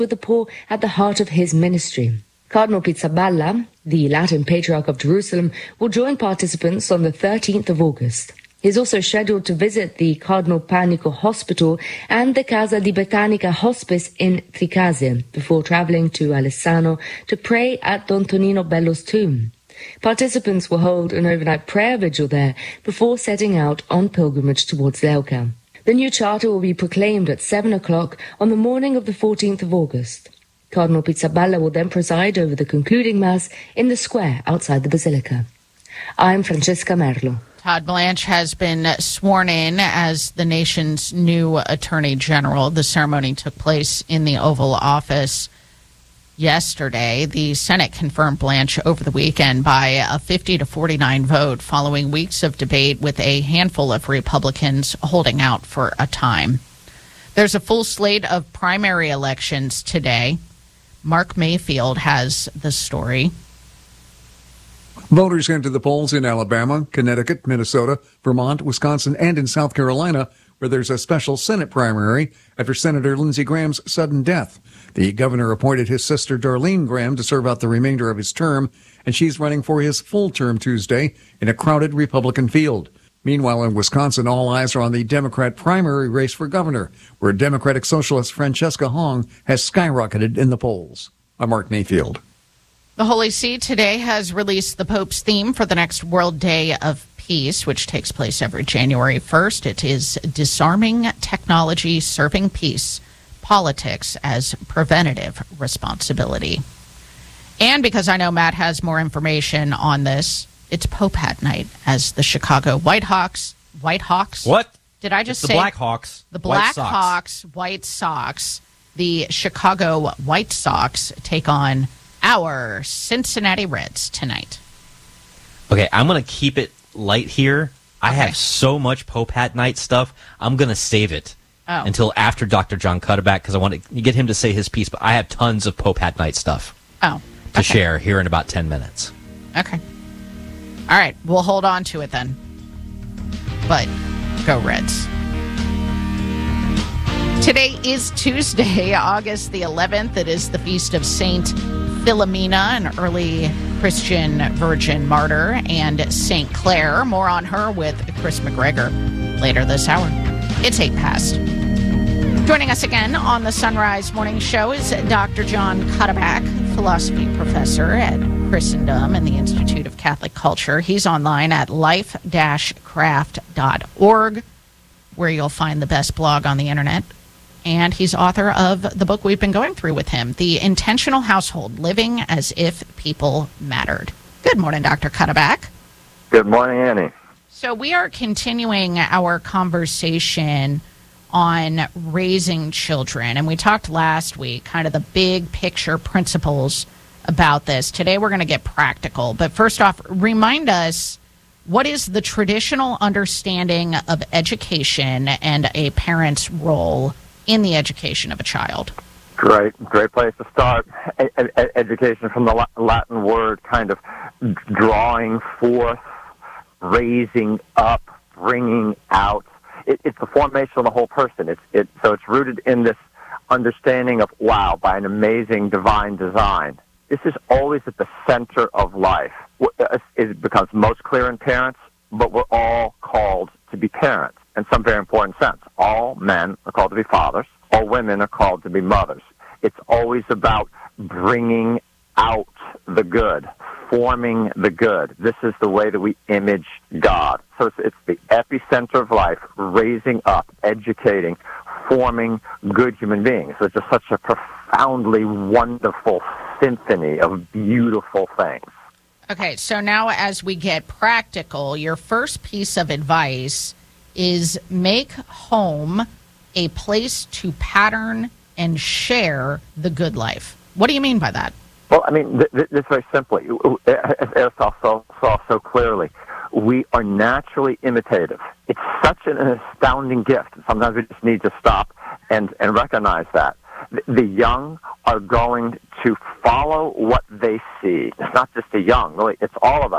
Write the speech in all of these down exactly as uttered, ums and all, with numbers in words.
with the poor at the heart of his ministry. Cardinal Pizzaballa, the Latin Patriarch of Jerusalem, will join participants on the thirteenth of August. He's also scheduled to visit the Cardinal Panico Hospital and the Casa di Botanica Hospice in Tricase before traveling to Alessano to pray at Don Tonino Bello's tomb. Participants will hold an overnight prayer vigil there before setting out on pilgrimage towards Leuca. The new charter will be proclaimed at seven o'clock on the morning of the fourteenth of August. Cardinal Pizzaballa will then preside over the concluding Mass in the square outside the Basilica. I'm Francesca Merlo. Todd Blanche has been sworn in as the nation's new Attorney General. The ceremony took place in the Oval Office yesterday. The Senate confirmed Blanche over the weekend by a fifty to forty-nine vote following weeks of debate with a handful of Republicans holding out for a time. There's a full slate of primary elections today. Mark Mayfield has the story. Voters enter the polls in Alabama, Connecticut, Minnesota, Vermont, Wisconsin, and in South Carolina, where there's a special Senate primary after Senator Lindsey Graham's sudden death. The governor appointed his sister Darlene Graham to serve out the remainder of his term, and she's running for his full term Tuesday in a crowded Republican field. Meanwhile, in Wisconsin, all eyes are on the Democrat primary race for governor, where Democratic Socialist Francesca Hong has skyrocketed in the polls. I'm Mark Mayfield. The Holy See today has released the Pope's theme for the next World Day of Peace, which takes place every January first. It is Disarming Technology, Serving Peace, Politics as Preventative Responsibility. And because I know Matt has more information on this, it's Pope Hat Night as the Chicago Whitehawks. Whitehawks? What? Did I just it's say? The Blackhawks. The White Blackhawks, White Sox. The Chicago White Sox take on our Cincinnati Reds tonight. Okay, I'm going to keep it light here. I Okay. have so much Pope Hat Night stuff. I'm going to save it oh. until after Doctor John Cutterback because I want to get him to say his piece. But I have tons of Pope Hat Night stuff oh, to okay. share here in about ten minutes. Okay. All right, we'll hold on to it then. But go Reds. Today is Tuesday, August the eleventh. It is the feast of Saint Philomena, an early Christian virgin martyr, and Saint Clare. More on her with Chris McGregor later this hour. It's eight past. Joining us again on the Sunrise Morning Show is Doctor John Cutterback, philosophy professor at Christendom and the Institute of Catholic Culture. He's online at life dash craft dot org, where you'll find the best blog on the internet. And he's author of the book we've been going through with him, The Intentional Household, Living as If People Mattered. Good morning, Doctor Cutterback. Good morning, Annie. So we are continuing our conversation on raising children. And we talked last week, kind of the big picture principles about this. Today we're going to get practical. But first off, remind us, what is the traditional understanding of education and a parent's role in the education of a child? Great, great place to start. E- ed- education from the Latin word kind of drawing forth, raising up, bringing out. It, it's the formation of the whole person. It's it. So it's rooted in this understanding of, wow, by an amazing divine design. This is always at the center of life. It becomes most clear in parents, but we're all called to be parents in some very important sense. All men are called to be fathers. All women are called to be mothers. It's always about bringing out the good, forming the good. This is the way that we image God. So it's, it's the epicenter of life, raising up, educating, forming good human beings. So it's just such a profoundly wonderful symphony of beautiful things. Okay, so now as we get practical, your first piece of advice is make home a place to pattern and share the good life. What do you mean by that? Well, I mean, th- th- this very simply, as Aristotle saw, saw so clearly, we are naturally imitative. It's such an astounding gift. Sometimes we just need to stop and, and recognize that. The young are going to follow what they see. It's not just the young, really, it's all of us.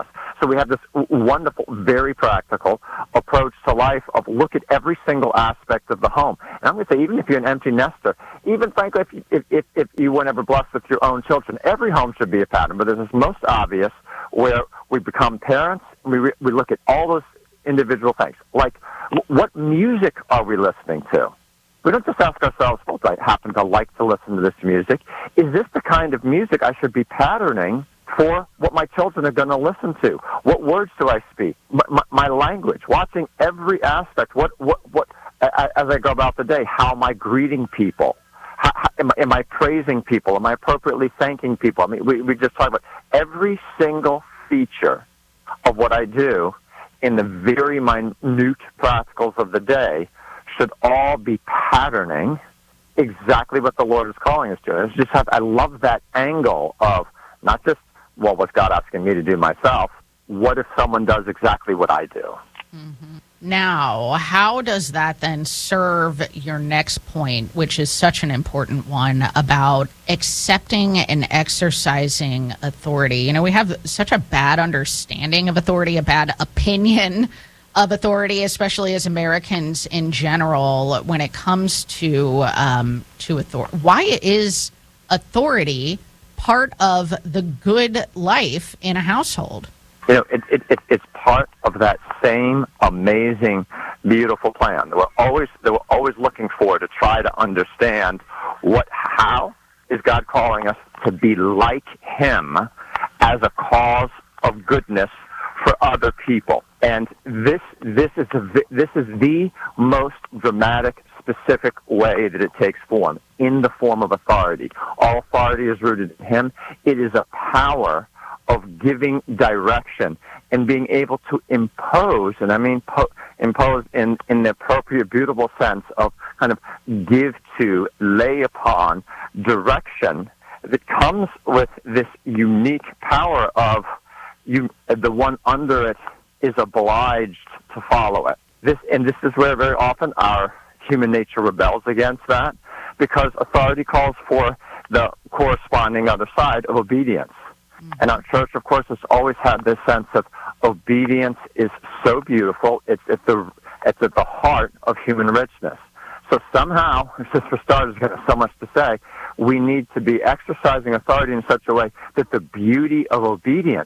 so we have this wonderful, very practical approach to life of look at every single aspect of the home. And I'm going to say, even if you're an empty nester, even frankly, if, you, if, if, if you were never blessed with your own children, every home should be a pattern. But there's this most obvious where we become parents, and we, re- we look at all those individual things. Like, what music are we listening to? We don't just ask ourselves, well, do I happen to like to listen to this music? Is this the kind of music I should be patterning for what my children are going to listen to? What words do I speak? My, my, my language, watching every aspect. What, what, what, as I go about the day, how am I greeting people? How, how, am, I, am I praising people? Am I appropriately thanking people? I mean, we, we just talk about every single feature of what I do in the very minute practicals of the day should all be patterning exactly what the Lord is calling us to. It's just have, I love that angle of not just, well, what's God asking me to do myself? What if someone does exactly what I do? Mm-hmm. Now, how does that then serve your next point, which is such an important one, about accepting and exercising authority? You know, we have such a bad understanding of authority, a bad opinion of authority, especially as Americans in general, when it comes to um, to authority. Why is authority part of the good life in a household? You know, it, it, it, it's part of that same amazing, beautiful plan that we're always that we're always looking for to try to understand what how is God calling us to be like Him as a cause of goodness for other people. And this this is a, this is the most dramatic, specific way that it takes form, in the form of authority. All authority is rooted in Him. It is a power of giving direction and being able to impose, and I mean po- impose in, in the appropriate, beautiful sense of kind of give to, lay upon direction that comes with this unique power of you, the one under it is obliged to follow it. This, and this is where very often our human nature rebels against that, because authority calls for the corresponding other side of obedience. Mm-hmm. And our church, of course, has always had this sense of obedience is so beautiful. It's at the it's at the heart of human richness. So somehow, just for starters, there's so much to say, we need to be exercising authority in such a way that the beauty of obedience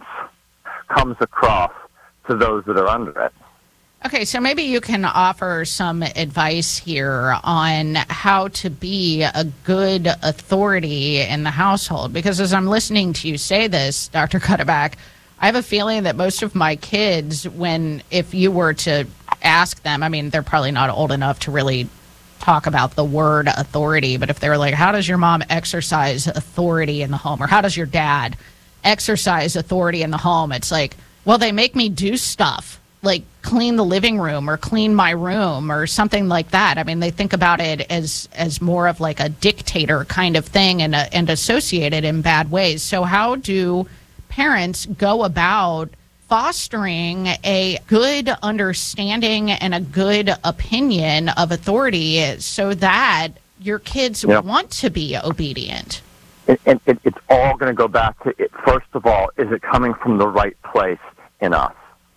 comes across to those that are under it. Okay, so maybe you can offer some advice here on how to be a good authority in the household. Because as I'm listening to you say this, Doctor Cuddeback, I have a feeling that most of my kids, when if you were to ask them, I mean, they're probably not old enough to really talk about the word authority, but if they were like, how does your mom exercise authority in the home? Or how does your dad exercise authority in the home? It's like, well, they make me do stuff like clean the living room or clean my room or something like that. I mean, they think about it as as more of like a dictator kind of thing and uh, and associate it in bad ways. So how do parents go about fostering a good understanding and a good opinion of authority so that your kids yep. want to be obedient? And, and it, it's all going to go back to it. First of all, is it coming from the right place in us?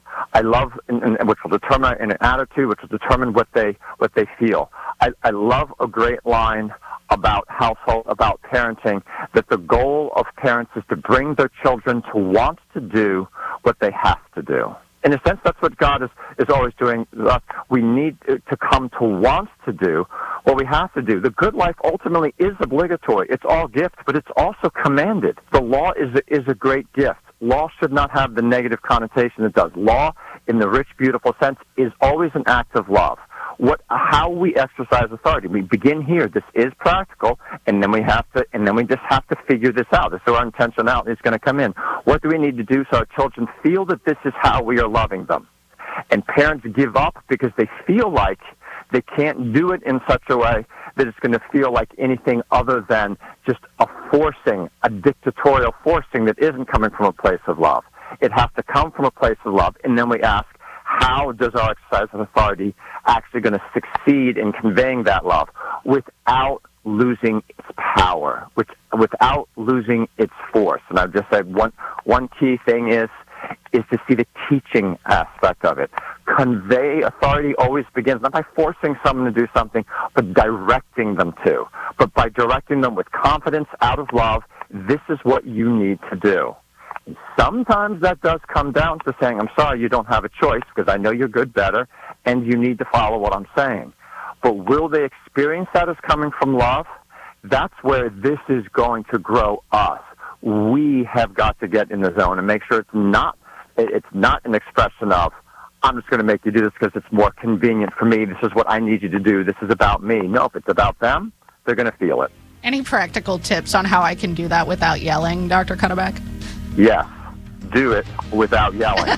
I love, and, and which will determine an attitude, which will determine what they what they feel. I, I love a great line about household, about parenting, that the goal of parents is to bring their children to want to do what they have to do. In a sense, that's what God is, is always doing. We need to come to want to do what we have to do. The good life ultimately is obligatory. It's all gift, but it's also commanded. The law is a, is a great gift. Law should not have the negative connotation it does. Law, in the rich, beautiful sense, is always an act of love. What, how we exercise authority. We begin here. This is practical, and then we have to, and then we just have to figure this out. This is where our intentionality is going to come in. What do we need to do so our children feel that this is how we are loving them? And parents give up because they feel like they can't do it in such a way that it's going to feel like anything other than just a forcing, a dictatorial forcing that isn't coming from a place of love. It has to come from a place of love, and then we ask, how does our exercise of authority actually going to succeed in conveying that love without losing its power, which, without losing its force? And I've just said one one key thing is is to see the teaching aspect of it. Convey authority always begins not by forcing someone to do something, but directing them to. But by directing them with confidence, out of love, this is what you need to do. And sometimes that does come down to saying, I'm sorry, you don't have a choice because I know you're good better, and you need to follow what I'm saying. But will they experience that as coming from love? That's where this is going to grow us. We have got to get in the zone and make sure it's not it's not an expression of, I'm just going to make you do this because it's more convenient for me. This is what I need you to do. This is about me. No, if it's about them, they're going to feel it. Any practical tips on how I can do that without yelling, Doctor Cuddeback? Yes, do it without yelling.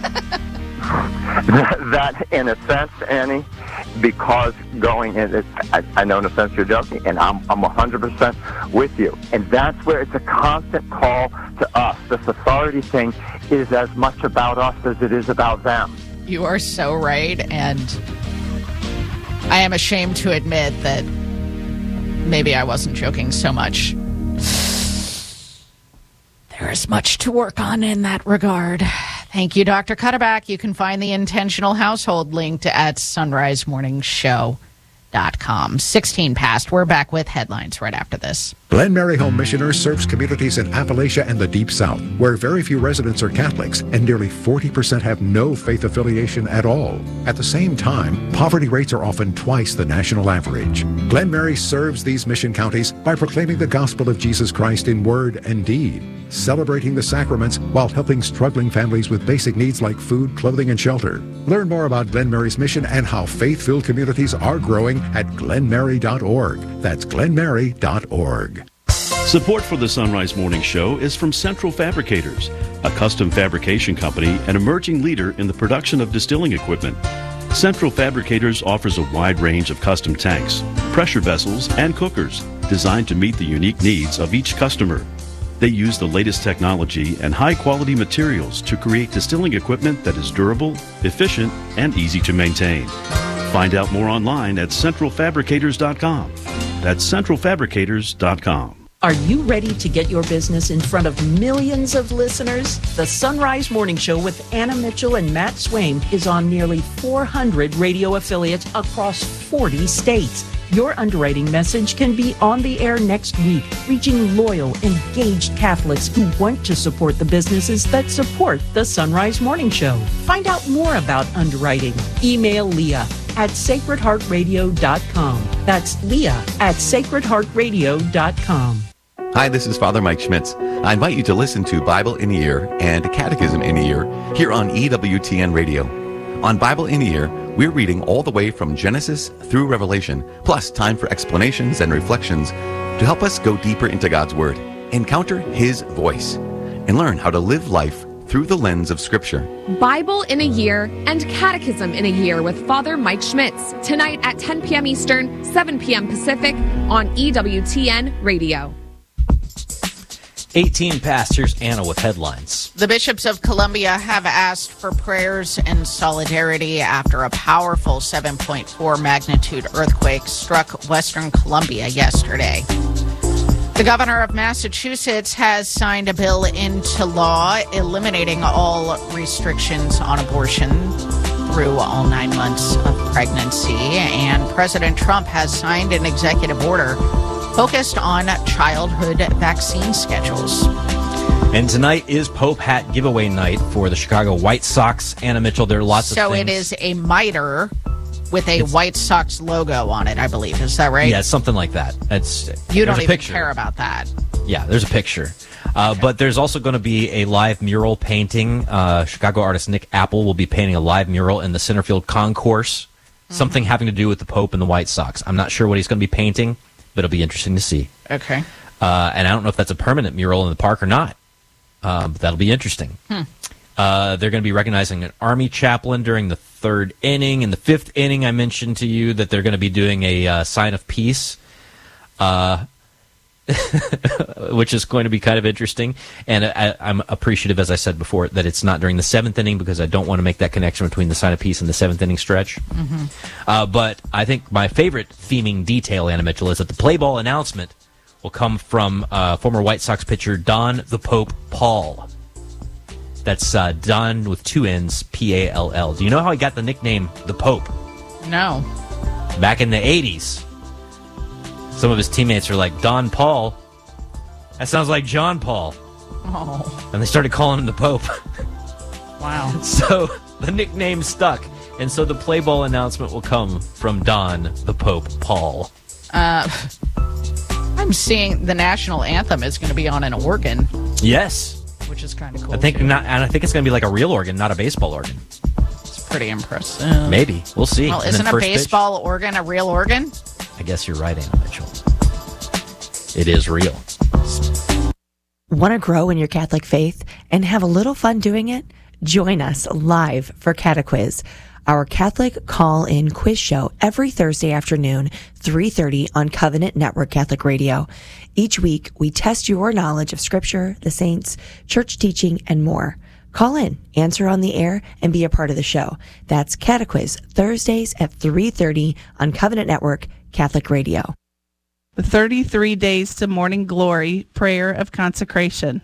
That, in a sense, Annie, because going in, it, I, I know in a sense you're joking, and I'm, I'm one hundred percent with you. And that's where it's a constant call to us. This authority thing is as much about us as it is about them. You are so right, and I am ashamed to admit that maybe I wasn't joking so much. There is much to work on in that regard. Thank you, Doctor Cuddeback. You can find the Intentional Household linked at sunrise morning show dot com. sixteen past. We're back with headlines right after this. Glen Mary Home Missioners serves communities in Appalachia and the Deep South, where very few residents are Catholics and nearly forty percent have no faith affiliation at all. At the same time, poverty rates are often twice the national average. Glen Mary serves these mission counties by proclaiming the gospel of Jesus Christ in word and deed, celebrating the sacraments while helping struggling families with basic needs like food, clothing, and shelter. Learn more about Glen Mary's mission and how faith-filled communities are growing at glen mary dot org. That's glen mary dot org. Support for the Sunrise Morning Show is from Central Fabricators, a custom fabrication company and emerging leader in the production of distilling equipment. Central Fabricators offers a wide range of custom tanks, pressure vessels, and cookers designed to meet the unique needs of each customer. They use the latest technology and high-quality materials to create distilling equipment that is durable, efficient, and easy to maintain. Find out more online at central fabricators dot com. That's central fabricators dot com. Are you ready to get your business in front of millions of listeners? The Sunrise Morning Show with Anna Mitchell and Matt Swaim is on nearly four hundred radio affiliates across forty states. Your underwriting message can be on the air next week, reaching loyal, engaged Catholics who want to support the businesses that support the Sunrise Morning Show. Find out more about underwriting. Email Leah at sacred heart radio dot com. That's Leah at sacred heart radio dot com. Hi, this is Father Mike Schmitz. I invite you to listen to Bible in a Year and Catechism in a Year here on E W T N Radio. On Bible in a Year, we're reading all the way from Genesis through Revelation, plus time for explanations and reflections to help us go deeper into God's Word, encounter His voice, and learn how to live life through the lens of Scripture. Bible in a Year and Catechism in a Year with Father Mike Schmitz, tonight at ten p.m. Eastern, seven p.m. Pacific on E W T N Radio. eighteen past. Here's Anna with headlines. The bishops of Columbia have asked for prayers and solidarity after a powerful seven point four magnitude earthquake struck western Columbia yesterday. The governor of Massachusetts has signed a bill into law eliminating all restrictions on abortion through all nine months of pregnancy. And President Trump has signed an executive order focused on childhood vaccine schedules. And tonight is Pope Hat giveaway night for the Chicago White Sox. Anna Mitchell, there are lots so of things. So it is a miter with a it's, White Sox logo on it, I believe. Is that right? Yeah, something like that. It's, you don't even picture. care about that. Yeah, there's a picture. Uh, okay. But there's also going to be a live mural painting. Uh, Chicago artist Nick Apple will be painting a live mural in the Centerfield Concourse, mm-hmm. something having to do with the Pope and the White Sox. I'm not sure what he's going to be painting, but it'll be interesting to see. Okay. Uh, and I don't know if that's a permanent mural in the park or not, uh, but that'll be interesting. Hmm. Uh, they're going to be recognizing an Army chaplain during the third inning. In the fifth inning, I mentioned to you that they're going to be doing a uh, sign of peace, uh, which is going to be kind of interesting. And I, I'm appreciative, as I said before, that it's not during the seventh inning because I don't want to make that connection between the sign of peace and the seventh inning stretch. Mm-hmm. Uh, but I think my favorite theming detail, Anna Mitchell, is that the play ball announcement will come from uh, former White Sox pitcher Don the Pope Paul. That's uh, Don with two N's, P A L L. Do you know how he got the nickname the Pope? No. Back in the eighties, some of his teammates are like, Don Paul. That sounds like John Paul. Oh. And they started calling him the Pope. Wow. So the nickname stuck. And so the play ball announcement will come from Don the Pope Paul. Uh, I'm seeing the national anthem is going to be on an organ. Yes. Which is kind of cool. I think too. not, and I think it's going to be like a real organ, not a baseball organ. It's pretty impressive. Maybe. We'll see. Well, And isn't then a first baseball pitch, organ a real organ? I guess you're right, Anna Mitchell. It is real. Want to grow in your Catholic faith and have a little fun doing it? Join us live for Catequiz, our Catholic call-in quiz show every Thursday afternoon, three thirty on Covenant Network Catholic Radio. Each week, we test your knowledge of Scripture, the saints, church teaching, and more. Call in, answer on the air, and be a part of the show. That's Catequiz, Thursdays at three thirty on Covenant Network Catholic Radio. The thirty-three Days to Morning Glory Prayer of Consecration.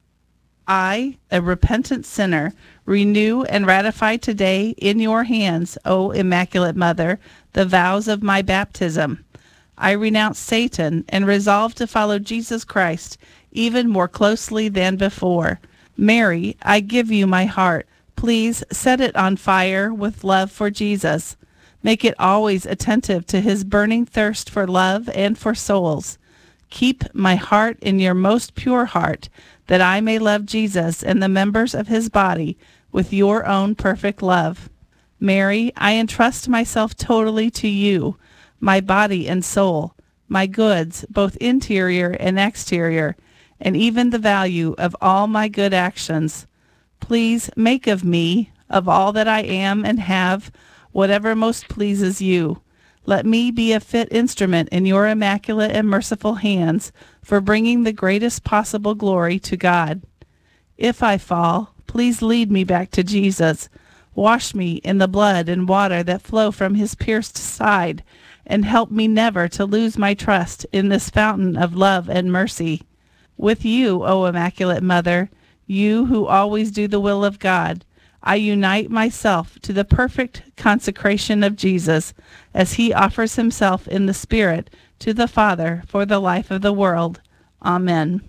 I, a repentant sinner, renew and ratify today in your hands, O Immaculate Mother, the vows of my baptism. I renounce Satan and resolve to follow Jesus Christ even more closely than before. Mary, I give you my heart. Please set it on fire with love for Jesus. Make it always attentive to his burning thirst for love and for souls. Keep my heart in your most pure heart, that I may love Jesus and the members of his body with your own perfect love. Mary, I entrust myself totally to you, my body and soul, my goods, both interior and exterior, and even the value of all my good actions. Please make of me, of all that I am and have, whatever most pleases you. Let me be a fit instrument in your immaculate and merciful hands for bringing the greatest possible glory to God. If I fall, please lead me back to Jesus. Wash me in the blood and water that flow from his pierced side, and help me never to lose my trust in this fountain of love and mercy. With you, O Immaculate Mother, you who always do the will of God, I unite myself to the perfect consecration of Jesus as he offers himself in the Spirit to the Father for the life of the world. Amen.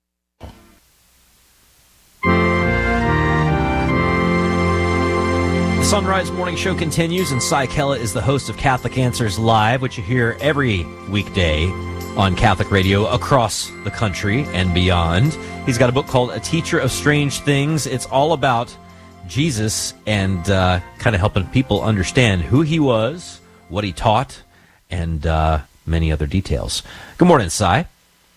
The Sunrise Morning Show continues, and Cy Kella is the host of Catholic Answers Live, which you hear every weekday on Catholic radio across the country and beyond. He's got a book called A Teacher of Strange Things. It's all about Jesus and uh, kind of helping people understand who he was, what he taught, and uh, many other details. Good morning, Cy.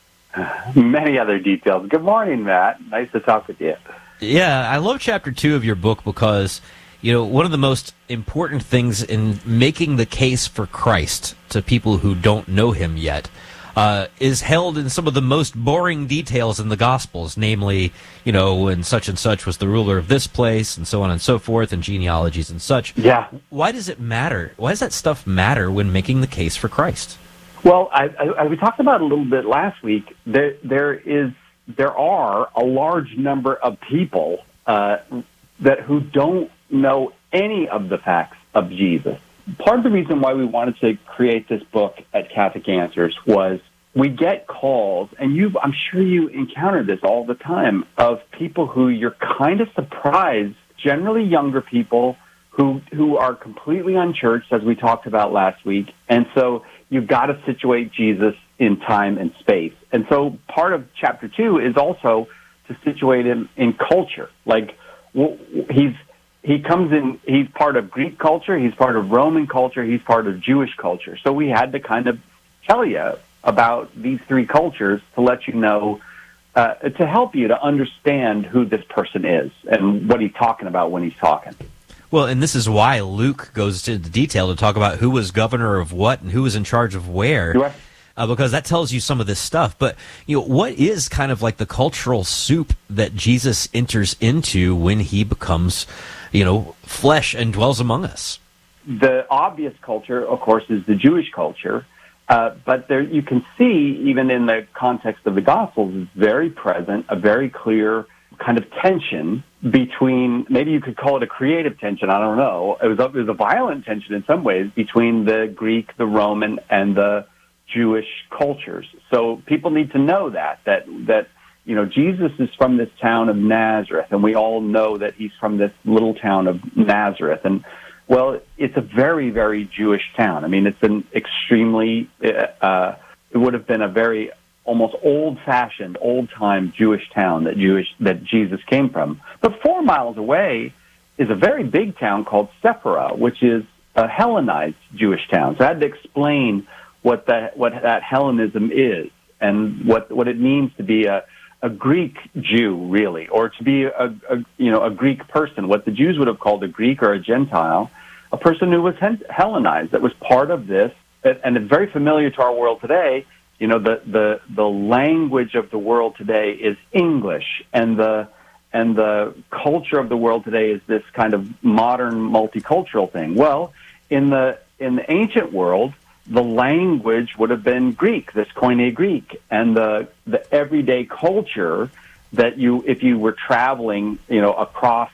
Many other details. Good morning, Matt. Nice to talk with you. Yeah, I love chapter two of your book because, you know, one of the most important things in making the case for Christ to people who don't know him yet Uh, is held in some of the most boring details in the Gospels, namely, you know, when such and such was the ruler of this place, and so on and so forth, and genealogies and such. Yeah. Why does it matter? Why does that stuff matter when making the case for Christ? Well, I, I, we talked about it a little bit last week. There, there is, there are a large number of people uh, that who don't know any of the facts of Jesus. Part of the reason why we wanted to create this book at Catholic Answers was we get calls, and you I'm sure you encounter this all the time, of people who you're kind of surprised, generally younger people who who are completely unchurched, as we talked about last week, and so you've got to situate Jesus in time and space. And so part of chapter two is also to situate him in culture. Like, he's He comes in, he's part of Greek culture, he's part of Roman culture, he's part of Jewish culture. So we had to kind of tell you about these three cultures to let you know, uh, to help you to understand who this person is and what he's talking about when he's talking. Well, and this is why Luke goes into detail to talk about who was governor of what and who was in charge of where. Right. Uh, because that tells you some of this stuff. But, you know, what is kind of like the cultural soup that Jesus enters into when he becomes, you know, flesh and dwells among us? The obvious culture, of course, is the Jewish culture. Uh, but there, you can see, even in the context of the Gospels, is very present, a very clear kind of tension between, maybe you could call it a creative tension, I don't know. It was a, it was a violent tension in some ways between the Greek, the Roman, and the Jewish cultures. So people need to know that, that, that, you know, Jesus is from this town of Nazareth, and we all know that he's from this little town of Nazareth. And, well, it's a very, very Jewish town. I mean, it's an extremely, uh, it would have been a very almost old-fashioned, old-time Jewish town that Jewish that Jesus came from. But four miles away is a very big town called Sephora, which is a Hellenized Jewish town. So I had to explain what that what that Hellenism is and what what it means to be a a Greek Jew, really, or to be a, a you know a Greek person. What the Jews would have called a Greek or a Gentile, a person who was Hellenized, that was part of this, and it's very familiar to our world today. You know, the, the, the language of the world today is English, and the and the culture of the world today is this kind of modern multicultural thing. Well, in the in the ancient world, the language would have been Greek, this Koine Greek, and the the everyday culture that you, if you were traveling, you know, across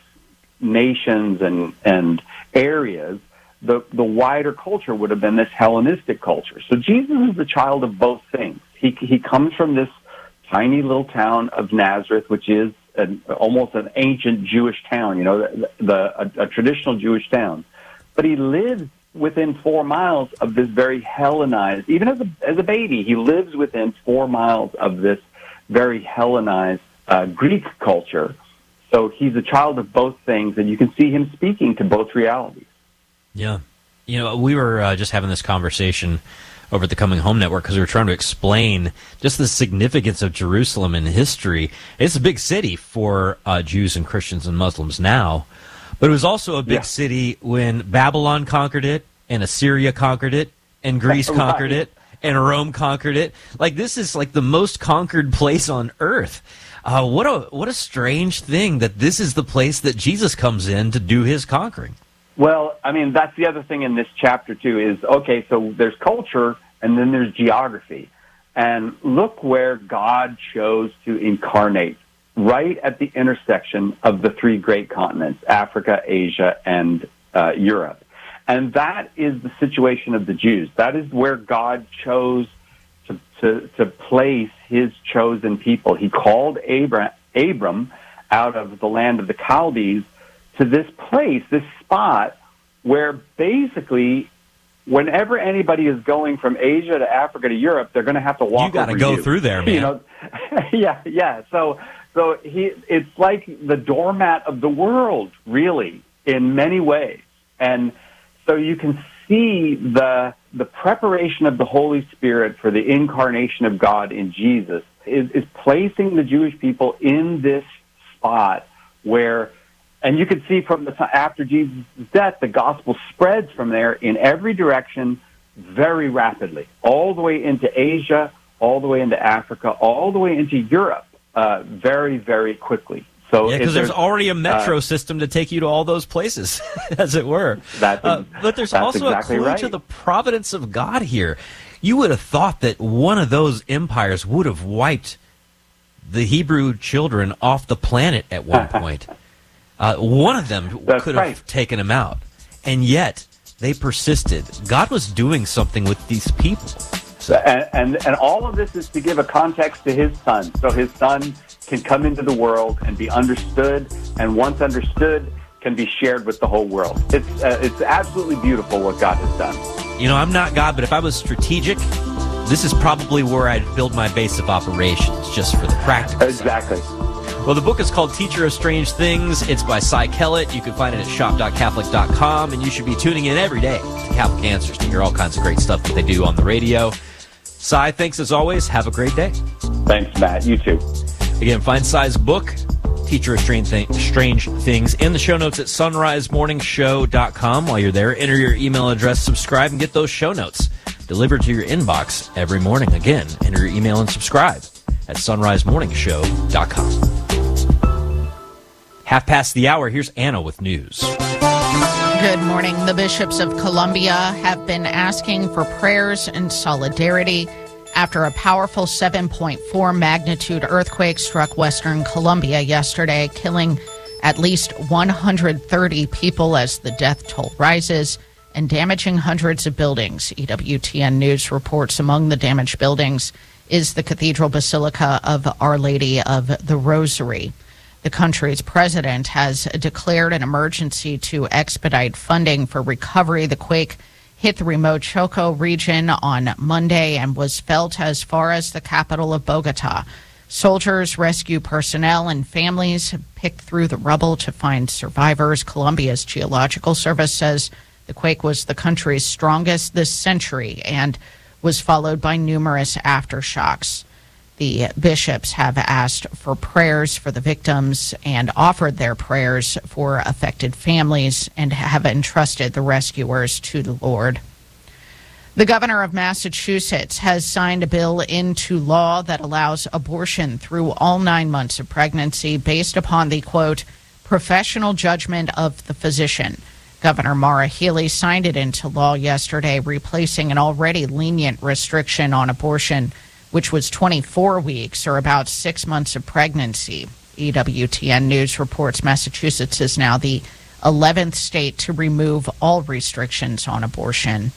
nations and and areas, the the wider culture would have been this Hellenistic culture. So Jesus is the child of both things. He he comes from this tiny little town of Nazareth, which is an, almost an ancient Jewish town, you know, the, the a, a traditional Jewish town. But he lives within four miles of this very Hellenized, even as a as a baby, he lives within four miles of this very Hellenized uh, Greek culture. So he's a child of both things, and you can see him speaking to both realities. Yeah. You know, we were uh, just having this conversation over at the Coming Home Network because we were trying to explain just the significance of Jerusalem in history. It's a big city for uh, Jews and Christians and Muslims now, but it was also a big yeah. city when Babylon conquered it, and Assyria conquered it, and Greece right. conquered it, and Rome conquered it. Like, this is like the most conquered place on earth. Uh, what a what a strange thing that this is the place that Jesus comes in to do his conquering. Well, I mean, that's the other thing in this chapter, too, is, okay, so there's culture, and then there's geography. And look where God chose to incarnate, right at the intersection of the three great continents, Africa, Asia, and uh, Europe. And that is the situation of the Jews. That is where God chose to, to, to place his chosen people. He called Abram, Abram out of the land of the Chaldees to this place, this spot, where basically whenever anybody is going from Asia to Africa to Europe, they're going to have to walk. You got to go through there, man. You know, yeah, yeah. So, so he, it's like the doormat of the world, really, in many ways. And so you can see the the preparation of the Holy Spirit for the incarnation of God in Jesus is, is placing the Jewish people in this spot where. And you can see from the time after Jesus' death, the gospel spreads from there in every direction very rapidly, all the way into Asia, all the way into Africa, all the way into Europe, uh, very, very quickly. So, yeah, because there's already a metro uh, system to take you to all those places, as it were. That's, uh, but there's that's also exactly a clue right. to the providence of God here. You would have thought that one of those empires would have wiped the Hebrew children off the planet at one point. Uh, one of them That's could have right. taken him out, and yet they persisted. God was doing something with these people. So, and, and and all of this is to give a context to his son, so his son can come into the world and be understood, and once understood, can be shared with the whole world. It's uh, it's absolutely beautiful what God has done. You know, I'm not God, but if I was strategic, this is probably where I'd build my base of operations, just for the practical Exactly. side. Well, the book is called Teacher of Strange Things. It's by Cy Kellett. You can find it at shop dot catholic dot com, and you should be tuning in every day to Catholic Answers to hear all kinds of great stuff that they do on the radio. Cy, thanks as always. Have a great day. Thanks, Matt. You too. Again, find Cy's book, Teacher of Strange, Th- Strange Things, in the show notes at sunrise morning show dot com. While you're there, enter your email address, subscribe, and get those show notes delivered to your inbox every morning. Again, enter your email and subscribe at sunrise morning show dot com. Half past the hour, here's Anna with news. Good morning. The bishops of Colombia have been asking for prayers and solidarity after a powerful seven point four magnitude earthquake struck western Colombia yesterday, killing at least one hundred thirty people as the death toll rises and damaging hundreds of buildings. E W T N News reports among the damaged buildings is the Cathedral Basilica of Our Lady of the Rosary. The country's president has declared an emergency to expedite funding for recovery. The quake hit the remote Choco region on Monday and was felt as far as the capital of Bogota. Soldiers, rescue personnel, and families picked through the rubble to find survivors. Colombia's Geological Service says the quake was the country's strongest this century and was followed by numerous aftershocks. The bishops have asked for prayers for the victims and offered their prayers for affected families and have entrusted the rescuers to the Lord. The governor of Massachusetts has signed a bill into law that allows abortion through all nine months of pregnancy based upon the, quote, professional judgment of the physician. Governor Maura Healey signed it into law yesterday, replacing an already lenient restriction on abortion, which was twenty-four weeks or about six months of pregnancy. E W T N News reports Massachusetts is now the eleventh state to remove all restrictions on abortion.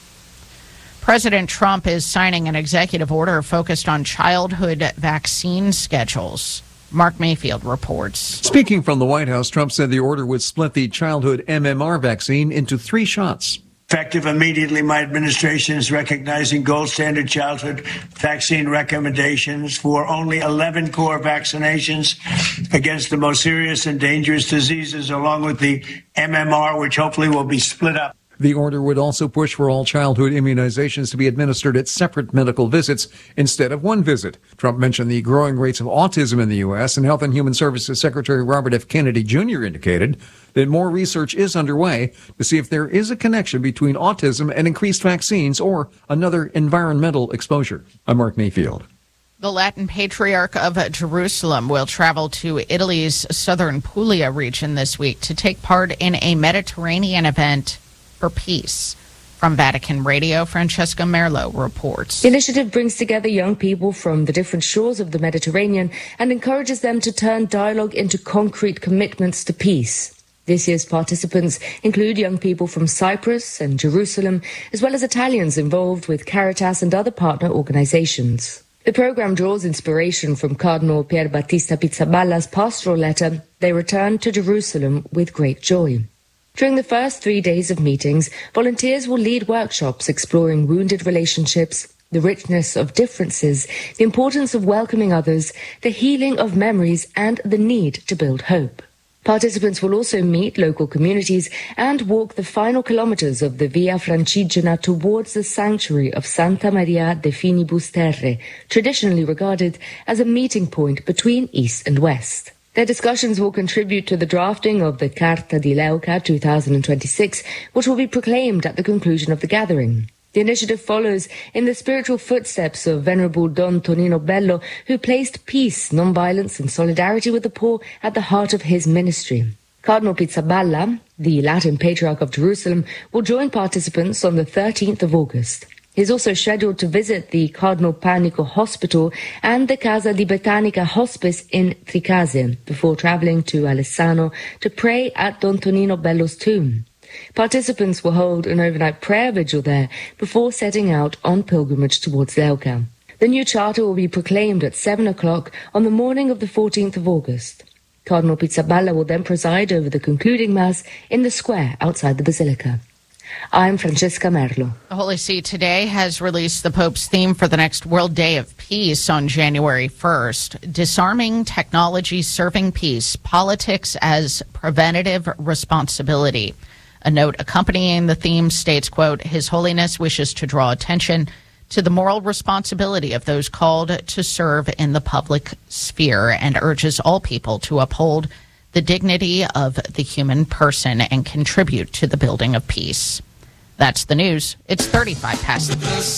President Trump is signing an executive order focused on childhood vaccine schedules. Mark Mayfield reports. Speaking from the White House, Trump said the order would split the childhood M M R vaccine into three shots. Effective immediately, my administration is recognizing gold standard childhood vaccine recommendations for only eleven core vaccinations against the most serious and dangerous diseases, along with the M M R, which hopefully will be split up. The order would also push for all childhood immunizations to be administered at separate medical visits instead of one visit. Trump mentioned the growing rates of autism in the U S, and Health and Human Services Secretary Robert F. Kennedy Junior indicated that more research is underway to see if there is a connection between autism and increased vaccines or another environmental exposure. I'm Mark Mayfield. The Latin Patriarch of Jerusalem will travel to Italy's southern Puglia region this week to take part in a Mediterranean event for peace. From Vatican Radio, Francesca Merlo reports. The initiative brings together young people from the different shores of the Mediterranean and encourages them to turn dialogue into concrete commitments to peace. This year's participants include young people from Cyprus and Jerusalem, as well as Italians involved with Caritas and other partner organizations. The program draws inspiration from Cardinal Pier Battista Pizzaballa's pastoral letter, "They return to Jerusalem with great joy." During the first three days of meetings, volunteers will lead workshops exploring wounded relationships, the richness of differences, the importance of welcoming others, the healing of memories, and the need to build hope. Participants will also meet local communities and walk the final kilometers of the Via Francigena towards the sanctuary of Santa Maria de Finibus Terre, traditionally regarded as a meeting point between East and West. Their discussions will contribute to the drafting of the Carta di Leuca two thousand twenty-six, which will be proclaimed at the conclusion of the gathering. The initiative follows in the spiritual footsteps of Venerable Don Tonino Bello, who placed peace, non-violence and solidarity with the poor at the heart of his ministry. Cardinal Pizzaballa, the Latin Patriarch of Jerusalem, will join participants on the thirteenth of August. He is also scheduled to visit the Cardinal Panico Hospital and the Casa di Botanica Hospice in Tricase before traveling to Alessano to pray at Don Tonino Bello's tomb. Participants will hold an overnight prayer vigil there before setting out on pilgrimage towards Leuca. The new charter will be proclaimed at seven o'clock on the morning of the fourteenth of August. Cardinal Pizzaballa will then preside over the concluding Mass in the square outside the Basilica. I'm Francesca Merlo. The Holy See today has released the Pope's theme for the next World Day of Peace on January first, Disarming Technology Serving Peace, Politics as Preventative Responsibility. A note accompanying the theme states, quote, His Holiness wishes to draw attention to the moral responsibility of those called to serve in the public sphere and urges all people to uphold the dignity of the human person and contribute to the building of peace. That's the news. It's thirty-five past.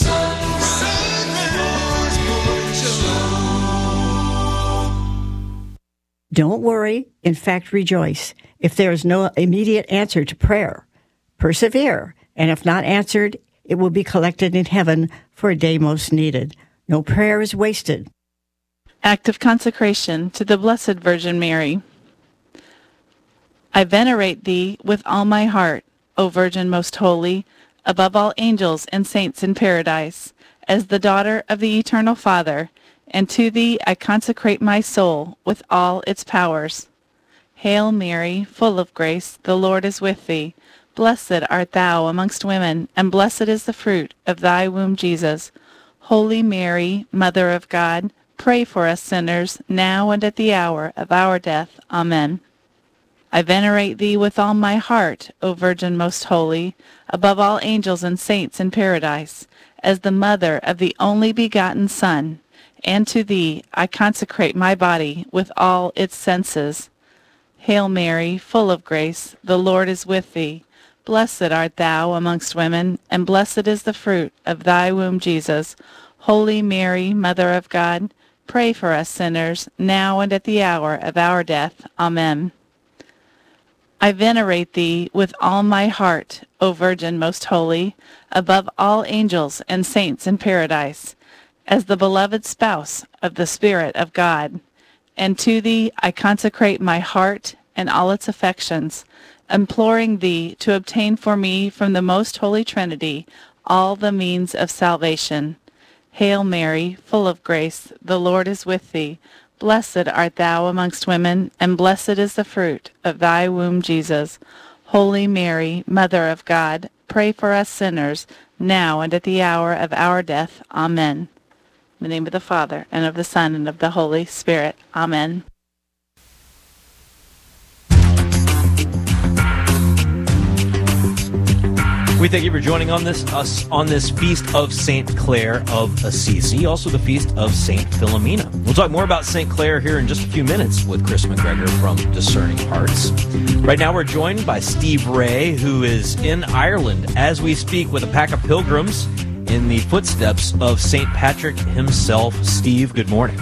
Don't worry. In fact, rejoice. If there is no immediate answer to prayer, persevere. And if not answered, it will be collected in heaven for a day most needed. No prayer is wasted. Act of consecration to the Blessed Virgin Mary. I venerate thee with all my heart, O Virgin most holy, above all angels and saints in paradise, as the daughter of the eternal Father, and to thee I consecrate my soul with all its powers. Hail Mary, full of grace, the Lord is with thee. Blessed art thou amongst women, and blessed is the fruit of thy womb, Jesus. Holy Mary, Mother of God, pray for us sinners, now and at the hour of our death. Amen. I venerate thee with all my heart, O Virgin most holy, above all angels and saints in paradise, as the mother of the only begotten Son, and to thee I consecrate my body with all its senses. Hail Mary, full of grace, the Lord is with thee. Blessed art thou amongst women, and blessed is the fruit of thy womb, Jesus. Holy Mary, Mother of God, pray for us sinners, now and at the hour of our death. Amen. I venerate thee with all my heart, O Virgin most holy, above all angels and saints in paradise, as the beloved spouse of the Spirit of God. And to thee I consecrate my heart and all its affections, imploring thee to obtain for me from the most holy Trinity all the means of salvation. Hail Mary, full of grace, the Lord is with thee. Blessed art thou amongst women, and blessed is the fruit of thy womb, Jesus. Holy Mary, Mother of God, pray for us sinners, now and at the hour of our death. Amen. In the name of the Father, and of the Son, and of the Holy Spirit. Amen. We thank you for joining on this us on this feast of Saint Clare of Assisi, also the feast of Saint Philomena. We'll talk more about Saint Clare here in just a few minutes with Chris McGregor from Discerning Hearts. Right now we're joined by Steve Ray, who is in Ireland as we speak with a pack of pilgrims in the footsteps of Saint Patrick himself. Steve, good morning.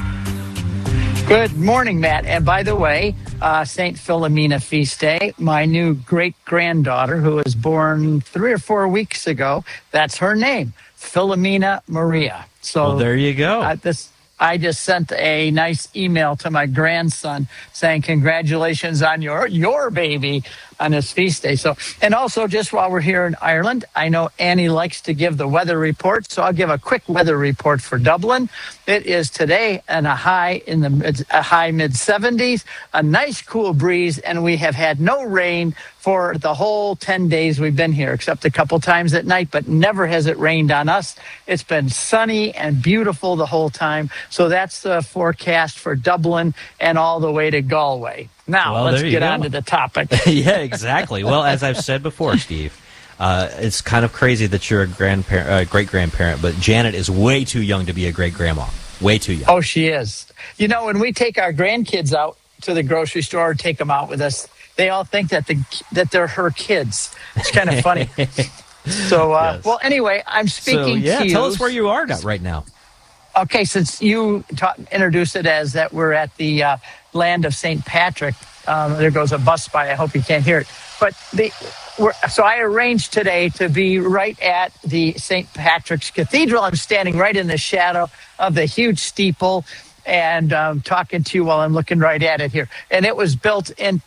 Good morning, Matt. And by the way, uh, Saint Philomena Feast Day, my new great-granddaughter, who was born three or four weeks ago, that's her name, Philomena Maria. So well, there you go. Uh, this, I just sent a nice email to my grandson saying congratulations on your your baby on this feast day. So, and also just while we're here in Ireland, I know Annie likes to give the weather report, so I'll give a quick weather report for Dublin. It is today and a high in the mid, a high mid seventies, a nice cool breeze, and we have had no rain for the whole ten days we've been here, except a couple times at night, but never has it rained on us. It's been sunny and beautiful the whole time. So that's the forecast for Dublin and all the way to Galway. Now, well, let's get go. on to the topic. Yeah, exactly. Well, as I've said before, Steve, uh, it's kind of crazy that you're a grandparent, uh, great-grandparent, but Janet is way too young to be a great-grandma. Way too young. Oh, she is. You know, when we take our grandkids out to the grocery store, take them out with us, they all think that the that they're her kids. It's kind of funny. So, uh, yes. Well, anyway, I'm speaking so, yeah, to you. Tell us where you are now, right now. Okay, since you ta- introduced it as that we're at the uh, land of Saint Patrick, um, there goes a bus by. I hope you can't hear it. But the, we're, so I arranged today to be right at the Saint Patrick's Cathedral. I'm standing right in the shadow of the huge steeple and um, talking to you while I'm looking right at it here. And it was built in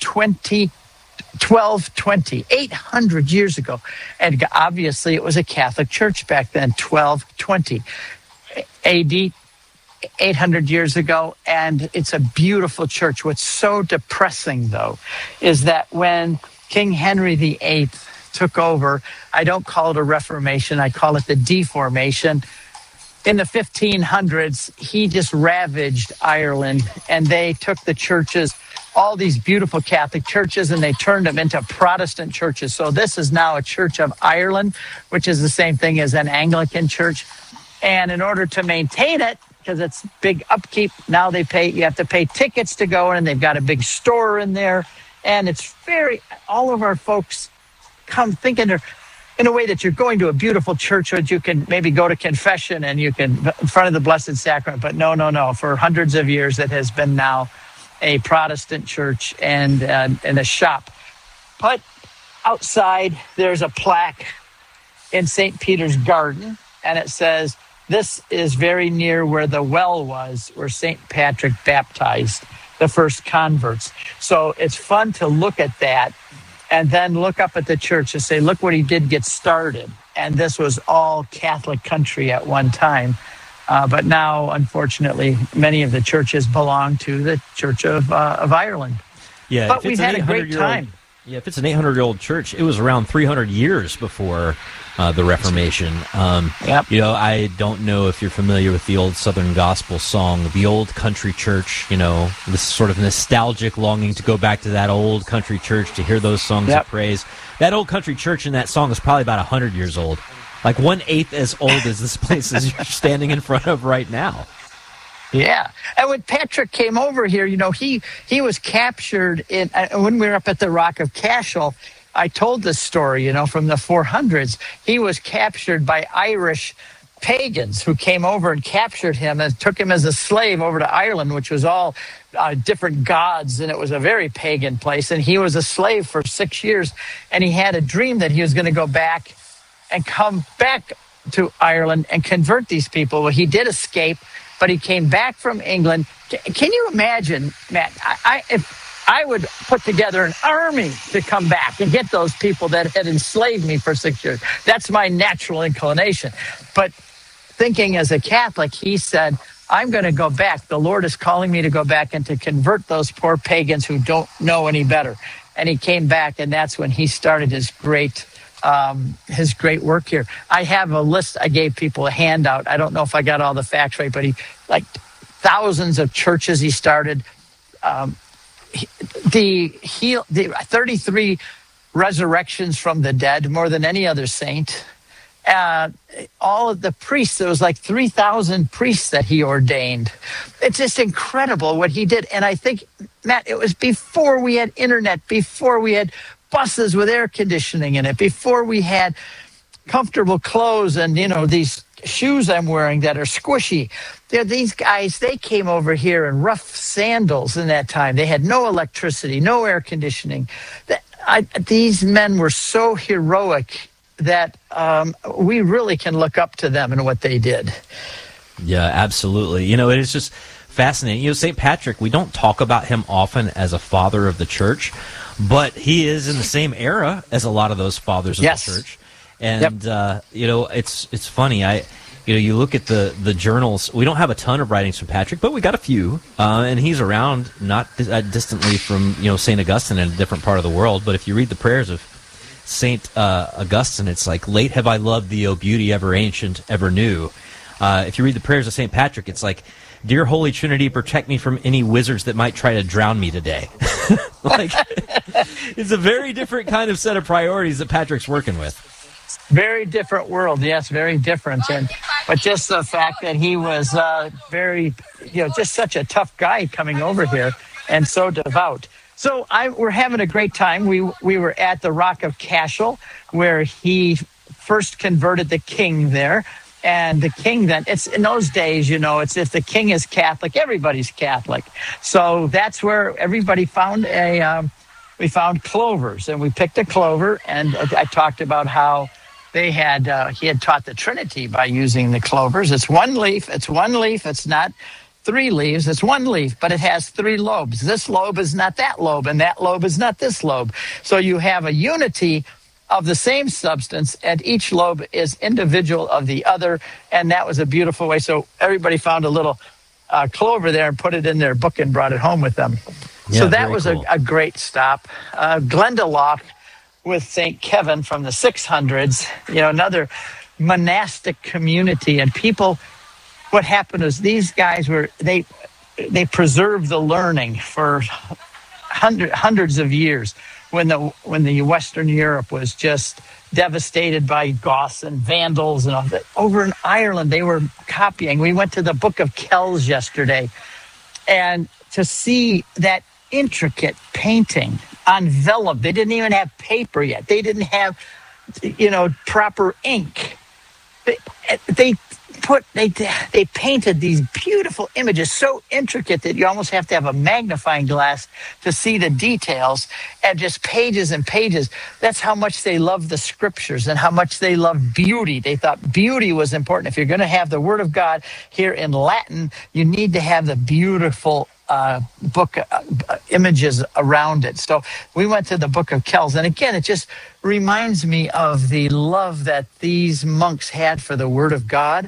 twelve twenty, eight hundred years ago. And obviously it was a Catholic church back then, twelve twenty A D, eight hundred years ago. And it's a beautiful church. What's so depressing, though, is that when King Henry the Eighth took over, I don't call it a reformation, I call it the deformation. In the fifteen hundreds, he just ravaged Ireland, and they took the churches, all these beautiful Catholic churches, and they turned them into Protestant churches. So this is now a Church of Ireland, which is the same thing as an Anglican church. And in order to maintain it, because it's big upkeep, now they pay, you have to pay tickets to go in, and they've got a big store in there. And it's very, all of our folks come thinking they're, in a way that you're going to a beautiful church where you can maybe go to confession and you can, in front of the Blessed Sacrament. But no, no, no. For hundreds of years, it has been now a Protestant church and, uh, and a shop. But outside, there's a plaque in Saint Peter's Garden, and it says, "This is very near where the well was, where Saint Patrick baptized the first converts. So it's fun to look at that and then look up at the church and say, look what he did get started. And this was all Catholic country at one time. Uh, but now, unfortunately, many of the churches belong to the Church of uh, of Ireland. Yeah, but we've had a great time. Yeah, if it's an eight hundred year old church, it was around three hundred years before uh, the Reformation. Um, yep. You know, I don't know if you're familiar with the old Southern gospel song, The Old Country Church. You know, this sort of nostalgic longing to go back to that old country church to hear those songs yep. of praise. That old country church in that song is probably about one hundred years old. Like one-eighth as old as this place is you're standing in front of right now. Yeah. And when Patrick came over here, you know, he, he was captured in, uh, when we were up at the Rock of Cashel, I told this story, you know, from the four hundreds. He was captured by Irish pagans who came over and captured him and took him as a slave over to Ireland, which was all uh, different gods, and it was a very pagan place. And he was a slave for six years, and he had a dream that he was going to go back and come back to Ireland and convert these people. Well, he did escape, but he came back from England. Can you imagine, Matt? I, I, if I would put together an army to come back and get those people that had enslaved me for six years. That's my natural inclination. But thinking as a Catholic, he said, I'm going to go back. The Lord is calling me to go back and to convert those poor pagans who don't know any better. And he came back, and that's when he started his great Um, his great work here. I have a list. I gave people a handout. I don't know if I got all the facts right, but he, like thousands of churches he started. Um, he, the, he, the thirty-three resurrections from the dead, more than any other saint. Uh, all of the priests, there was like three thousand priests that he ordained. It's just incredible what he did. And I think, Matt, it was before we had internet, before we had buses with air conditioning in it, before we had comfortable clothes and, you know, these shoes I'm wearing that are squishy. They're, these guys, they came over here in rough sandals in that time. They had no electricity, no air conditioning. I, these men were so heroic that um, we really can look up to them and what they did. Yeah, absolutely. You know, it is just fascinating. You know, Saint Patrick, we don't talk about him often as a father of the church, but he is in the same era as a lot of those fathers of yes. the church. And, yep. uh, you know, it's it's funny. I, you know, you look at the, the journals. We don't have a ton of writings from Patrick, but we got a few. Uh, and he's around not uh, distantly from, you know, Saint Augustine in a different part of the world. But if you read the prayers of Saint uh, Augustine, it's like, late have I loved thee, O beauty ever ancient, ever new. Uh, if you read the prayers of Saint Patrick, it's like, dear Holy Trinity, protect me from any wizards that might try to drown me today. Like, it's a very different kind of set of priorities that Patrick's working with. Very different world, yes, very different. And but just the fact that he was uh, very, you know, just such a tough guy coming over here and so devout. So I, we're having a great time. We we were at the Rock of Cashel, where he first converted the king there. And the king then, it's in those days, you know, it's if the king is Catholic, everybody's Catholic. So that's where everybody found a, um, we found clovers, and we picked a clover, and I talked about how they had, uh, he had taught the Trinity by using the clovers. It's one leaf, it's one leaf, it's not three leaves, it's one leaf, but it has three lobes. This lobe is not that lobe, and that lobe is not this lobe. So you have a unity of the same substance, and each lobe is individual of the other, and that was a beautiful way. So everybody found a little uh, clover there and put it in their book and brought it home with them. Yeah, so that was cool. a, a great stop. Uh, Glendalough with Saint Kevin from the six hundreds, you know, another monastic community, and people, what happened is these guys were, they they preserved the learning for hundred, hundreds of years. When the when the Western Europe was just devastated by Goths and Vandals and all that. Over in Ireland, they were copying. We went to the Book of Kells yesterday, and to see that intricate painting on vellum, they didn't even have paper yet. They didn't have, you know, proper ink. They, they put they they painted these beautiful images, so intricate that you almost have to have a magnifying glass to see the details, and just pages and pages. That's how much they loved the scriptures and how much they loved beauty. They thought beauty was important. If you're going to have the Word of God here in Latin, you need to have the beautiful uh, book uh, images around it. So we went to the Book of Kells. And again, it just reminds me of the love that these monks had for the Word of God.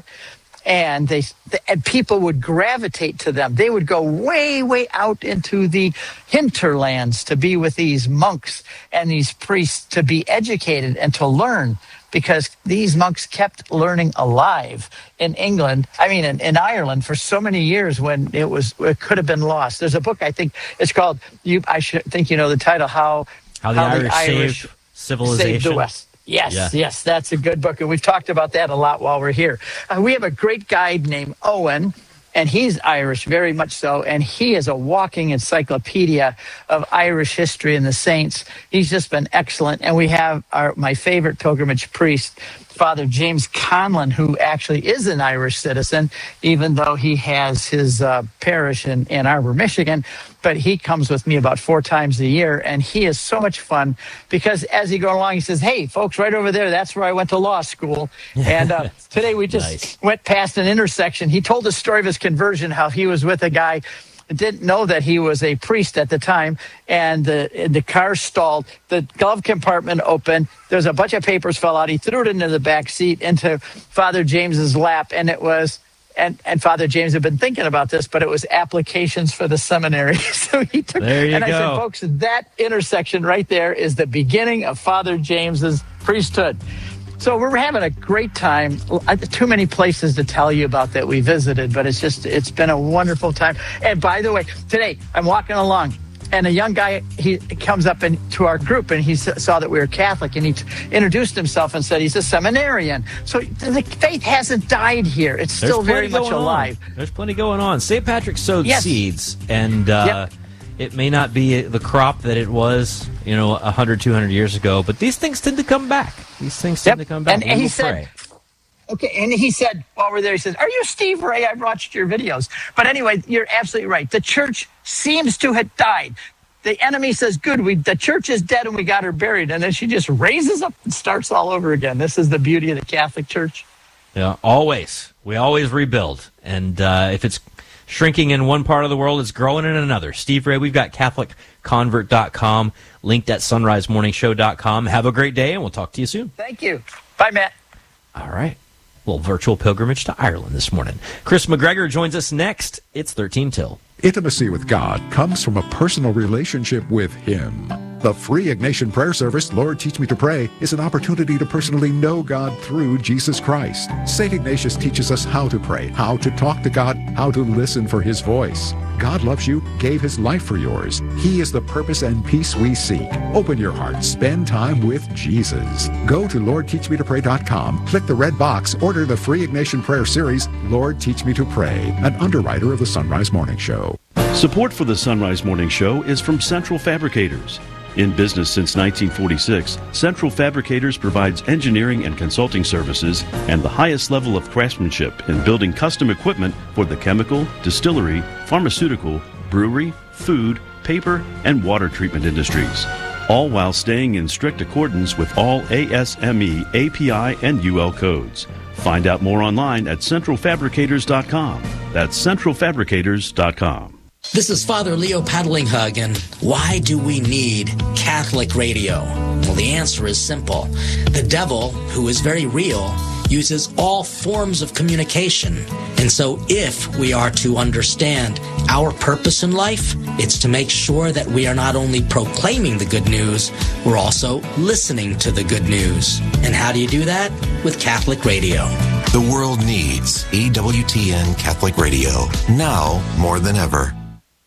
And they and people would gravitate to them. They would go way, way out into the hinterlands to be with these monks and these priests to be educated and to learn, because these monks kept learning alive in England, I mean, in, in Ireland for so many years when it was it could have been lost. There's a book, I think, it's called, you. I should think you know the title, How, How the how Irish, the Irish Saved Civilization. Saved the West. Yes, Yeah. yes, that's a good book. And we've talked about that a lot while we're here. Uh, we have a great guide named Owen, and he's Irish, very much so. And he is a walking encyclopedia of Irish history and the saints. He's just been excellent. And we have our my favorite pilgrimage priest, Father James Conlon, who actually is an Irish citizen, even though he has his uh, parish in Ann Arbor, Michigan. But he comes with me about four times a year, and he is so much fun because as he goes along, he says, hey, folks, right over there, that's where I went to law school. And uh, today we just Nice. went past an intersection. He told the story of his conversion, how he was with a guy didn't know that he was a priest at the time, and the the car stalled. The glove compartment opened. There's a bunch of papers fell out. He threw it into the back seat into Father James's lap, and it was and and Father James had been thinking about this, but it was applications for the seminary. So he took. There you and I go. said, folks, that intersection right there is the beginning of Father James's priesthood. So we're having a great time. Too many places to tell you about that we visited, but it's just, it's been a wonderful time. And by the way, today I'm walking along and a young guy, he comes up into our group and he saw that we were Catholic, and he introduced himself and said he's a seminarian. So the faith hasn't died here. It's There's still very plenty much going alive. on. There's plenty going on. Saint Patrick sowed Yes. seeds, and uh, Yep. it may not be the crop that it was, you know, one hundred, two hundred years ago, but these things tend to come back. These things tend Yep. to come back. And, We and he will said, pray. okay, and he said, while we're there, he says, are you Steve Ray? I've watched your videos. But anyway, you're absolutely right. The church seems to have died. The enemy says, good, we the church is dead and we got her buried. And then she just raises up and starts all over again. This is the beauty of the Catholic Church. Yeah, always. We always rebuild. And uh, if it's shrinking in one part of the world, it's growing in another. Steve Ray, we've got Catholic Convert dot com, linked at Sunrise Morning Show dot com. Have a great day, and we'll talk to you soon. Thank you. Bye, Matt. All right. Well, virtual pilgrimage to Ireland this morning. Chris McGregor joins us next. It's thirteen till. Intimacy with God comes from a personal relationship with Him. The free Ignatian prayer service, Lord Teach Me to Pray, is an opportunity to personally know God through Jesus Christ. Saint Ignatius teaches us how to pray, how to talk to God, how to listen for His voice. God loves you, gave His life for yours. He is the purpose and peace we seek. Open your heart, spend time with Jesus. Go to Lord Teach Me to Pray dot com, click the red box, order the free Ignatian prayer series, Lord Teach Me to Pray, an underwriter of the Sunrise Morning Show. Support for the Sunrise Morning Show is from Central Fabricators. In business since nineteen forty-six, Central Fabricators provides engineering and consulting services and the highest level of craftsmanship in building custom equipment for the chemical, distillery, pharmaceutical, brewery, food, paper, and water treatment industries, all while staying in strict accordance with all A S M E, A P I, and U L codes. Find out more online at Central Fabricators dot com. That's Central Fabricators dot com. This is Father Leo Paddlinghug, and why do we need Catholic radio? Well, the answer is simple. The devil, who is very real, uses all forms of communication. And so if we are to understand our purpose in life, it's to make sure that we are not only proclaiming the good news, we're also listening to the good news. And how do you do that? With Catholic radio. The world needs E W T N Catholic Radio, now more than ever.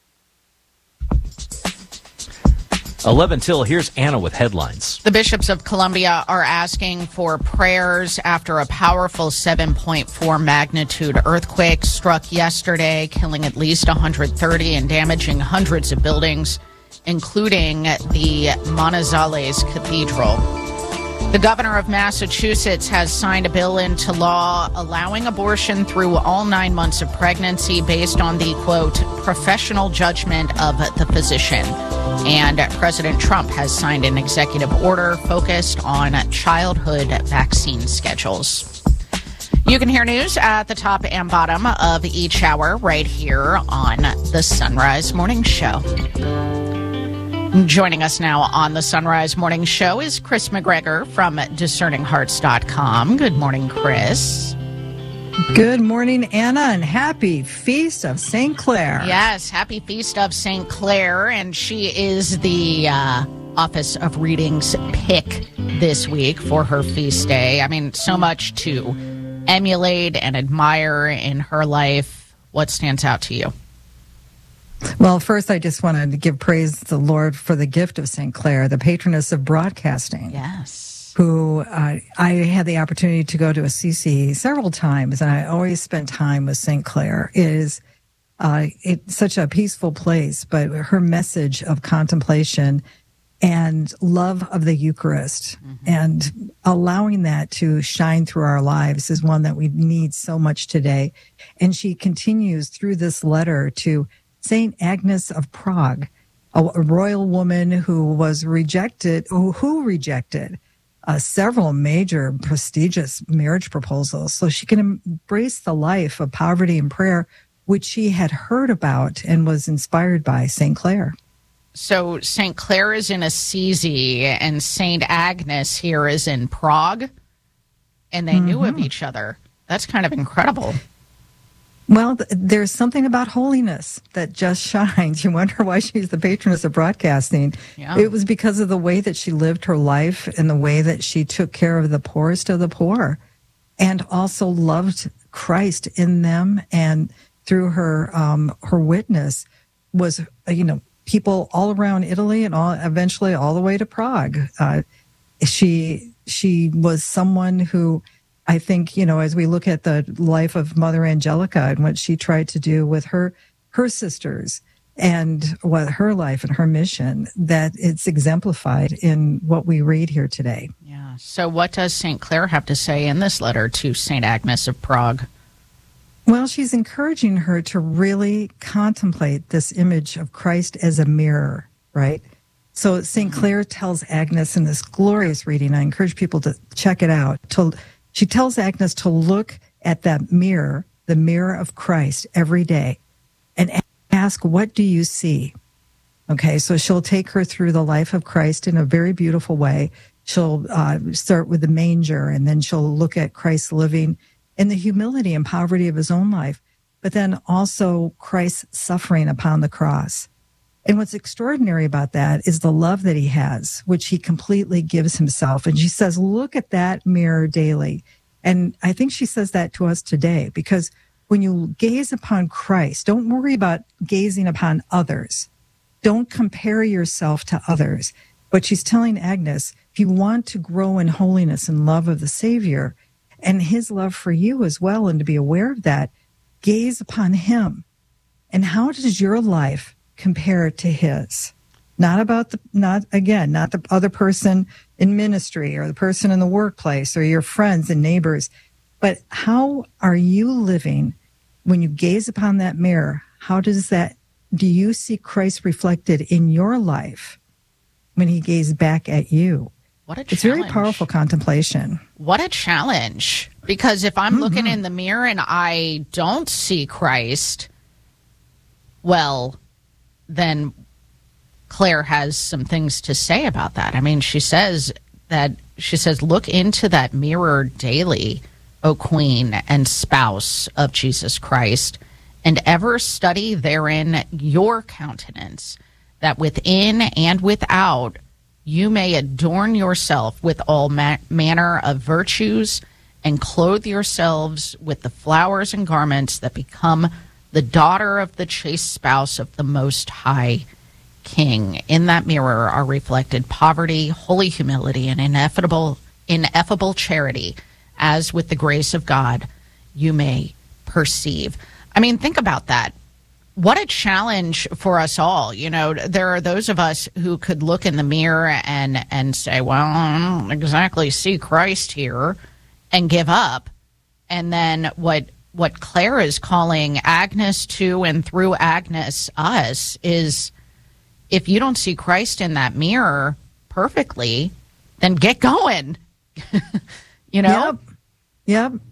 eleven till, here's Anna with headlines. The bishops of Colombia are asking for prayers after a powerful seven point four magnitude earthquake struck yesterday, killing at least one hundred thirty and damaging hundreds of buildings, including the Manizales Cathedral. The governor of Massachusetts has signed a bill into law allowing abortion through all nine months of pregnancy based on the, quote, professional judgment of the physician. And President Trump has signed an executive order focused on childhood vaccine schedules. You can hear news at the top and bottom of each hour right here on the Sunrise Morning Show. Joining us now on the Sunrise Morning Show is Chris McGregor from discerning hearts dot com. Good morning, Chris. Good morning, Anna, and happy Feast of Saint Clair. Yes, happy Feast of Saint Clair, and she is the uh, Office of Readings pick this week for her feast day. I mean, so much to emulate and admire in her life. What stands out to you? Well, first, I just wanted to give praise to the Lord for the gift of Saint Clair, the patroness of broadcasting. Yes. Who uh, I had the opportunity to go to a C C several times, and I always spend time with Saint Clair. It is uh, it's such a peaceful place, but her message of contemplation and love of the Eucharist mm-hmm. and allowing that to shine through our lives is one that we need so much today. And she continues through this letter to Saint Agnes of Prague, a, a royal woman who was rejected, who, who rejected uh, several major prestigious marriage proposals so she can embrace the life of poverty and prayer, which she had heard about and was inspired by Saint Clair. So Saint Clair is in Assisi and Saint Agnes here is in Prague, and they mm-hmm. knew of each other. That's kind of incredible. Well, th- there's something about holiness that just shines. You wonder why she's the patroness of broadcasting. Yeah. It was because of the way that she lived her life and the way that she took care of the poorest of the poor and also loved Christ in them. And through her um, her witness was, you know, people all around Italy and all eventually all the way to Prague. Uh, she she was someone who I think, you know, as we look at the life of Mother Angelica and what she tried to do with her her sisters and what her life and her mission, that it's exemplified in what we read here today. Yeah. So what does Saint Clair have to say in this letter to Saint Agnes of Prague? Well, she's encouraging her to really contemplate this image of Christ as a mirror, right? So Saint Clair tells Agnes in this glorious reading, I encourage people to check it out, to, she tells Agnes to look at that mirror, the mirror of Christ, every day and ask, what do you see? Okay, so she'll take her through the life of Christ in a very beautiful way. She'll uh, start with the manger, and then she'll look at Christ living in the humility and poverty of his own life, but then also Christ's suffering upon the cross. And what's extraordinary about that is the love that he has, which he completely gives himself. And she says, look at that mirror daily. And I think she says that to us today, because when you gaze upon Christ, don't worry about gazing upon others. Don't compare yourself to others. But she's telling Agnes, if you want to grow in holiness and love of the Savior, and his love for you as well, and to be aware of that, gaze upon him. And how does your life compare to his? Not about the, not again, not the other person in ministry or the person in the workplace or your friends and neighbors, but how are you living when you gaze upon that mirror? How does that, do you see Christ reflected in your life when he gazed back at you? What a challenge. It's very powerful contemplation. What a challenge. Because if I'm mm-hmm. looking in the mirror and I don't see Christ, well, then Claire has some things to say about that. I mean, she says that, she says, look into that mirror daily, O Queen and spouse of Jesus Christ, and ever study therein your countenance, that within and without you may adorn yourself with all ma- manner of virtues and clothe yourselves with the flowers and garments that become the daughter of the chaste spouse of the Most High King. In that mirror are reflected poverty, holy humility, and ineffable, ineffable charity, as with the grace of God you may perceive. I mean, think about that. What a challenge for us all. You know, there are those of us who could look in the mirror and, and say, well, I don't exactly see Christ here, and give up. And then what what Claire is calling Agnes to, and through Agnes us, is if you don't see Christ in that mirror perfectly, then get going. You know? Yep. Yep.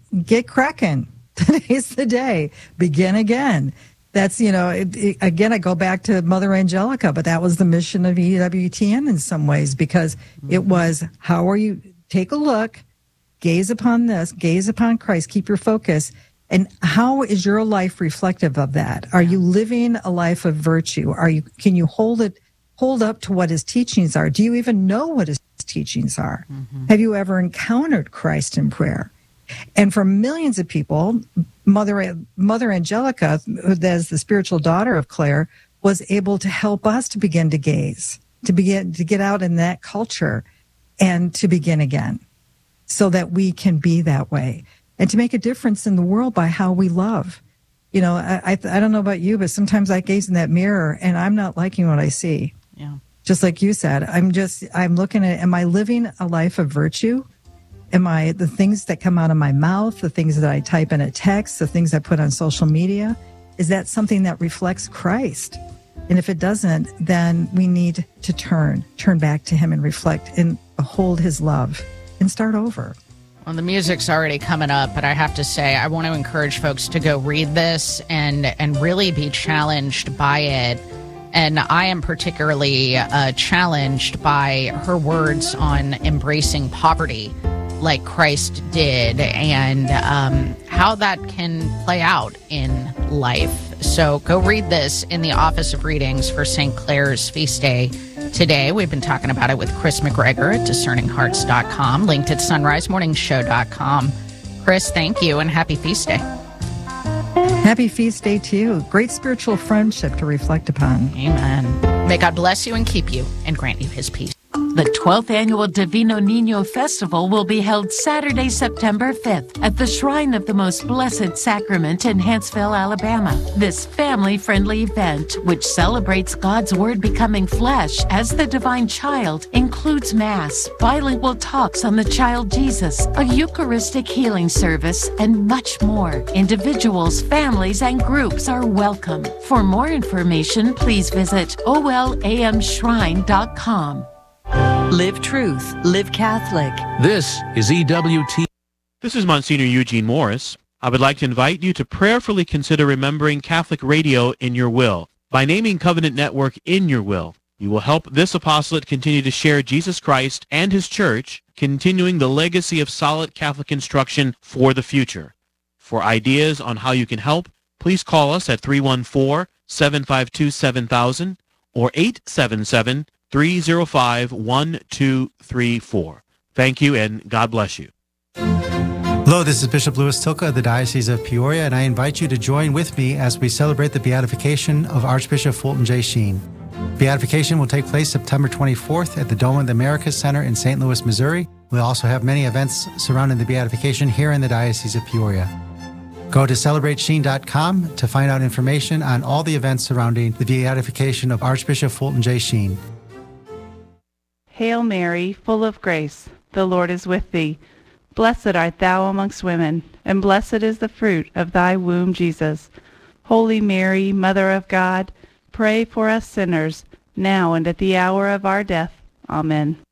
get cracking. Today's the day. Begin again. That's, you know, it, it, again, I go back to Mother Angelica, but that was the mission of E W T N in some ways, because it was, how are you, take a look, gaze upon this, gaze upon Christ, keep your focus. And how is your life reflective of that? Are you living a life of virtue? Are you, can you hold it, hold up to what his teachings are? Do you even know what his teachings are? Mm-hmm. Have you ever encountered Christ in prayer? And for millions of people, Mother Mother Angelica, who is the spiritual daughter of Claire, was able to help us to begin to gaze, to begin to get out in that culture and to begin again, so that we can be that way and to make a difference in the world by how we love. You know, I I, I don't know about you, but sometimes I gaze in that mirror and I'm not liking what I see. Yeah. Just like you said, I'm just, I'm looking at, am I living a life of virtue? Am I, the things that come out of my mouth, the things that I type in a text, the things I put on social media, is that something that reflects Christ? And if it doesn't, then we need to turn, turn back to him and reflect and behold his love and start over. Well, the music's already coming up, but I have to say, I want to encourage folks to go read this and, and really be challenged by it. And I am particularly uh, challenged by her words on embracing poverty like Christ did, and um, how that can play out in life. So go read this in the Office of Readings for Saint Clair's feast day today. We've been talking about it with Chris McGregor at discerning hearts dot com, linked at sunrise morning show dot com. Chris, thank you, and happy feast day. Happy feast day to you. Great spiritual friendship to reflect upon. Amen. May God bless you and keep you and grant you his peace. The twelfth Annual Divino Niño Festival will be held Saturday, September fifth at the Shrine of the Most Blessed Sacrament in Huntsville, Alabama. This family-friendly event, which celebrates God's Word becoming flesh as the divine child, includes Mass, bilingual talks on the child Jesus, a Eucharistic healing service, and much more. Individuals, families, and groups are welcome. For more information, please visit O L A M shrine dot com. Live truth. Live Catholic. This is E W T. This is Monsignor Eugene Morris. I would like to invite you to prayerfully consider remembering Catholic radio in your will. By naming Covenant Network in your will, you will help this apostolate continue to share Jesus Christ and his church, continuing the legacy of solid Catholic instruction for the future. For ideas on how you can help, please call us at three one four, seven five two, seven thousand or eight seven seven, three zero five, one two three four. Thank you, and God bless you. Hello, this is Bishop Louis Tilka of the Diocese of Peoria, and I invite you to join with me as we celebrate the beatification of Archbishop Fulton J. Sheen. Beatification will take place September twenty-fourth at the Dome of the Americas Center in Saint Louis, Missouri. We'll also have many events surrounding the beatification here in the Diocese of Peoria. Go to celebrate sheen dot com to find out information on all the events surrounding the beatification of Archbishop Fulton J. Sheen. Hail Mary, full of grace, the Lord is with thee. Blessed art thou amongst women, and blessed is the fruit of thy womb, Jesus. Holy Mary, Mother of God, pray for us sinners, now and at the hour of our death. Amen.